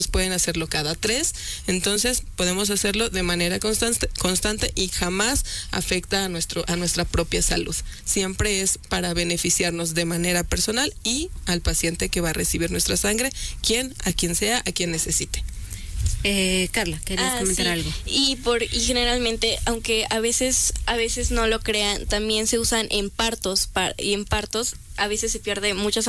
pueden hacerlo cada 3, entonces podemos hacerlo de manera constante y jamás afecta a nuestra propia salud. Siempre es para beneficiarnos de manera personal y al paciente que va a recibir nuestra sangre, a quien sea, a quien necesite. Carla, ¿querías comentar algo? Y generalmente, aunque a veces no lo crean, también se usan en partos, y en partos a veces se pierde mucha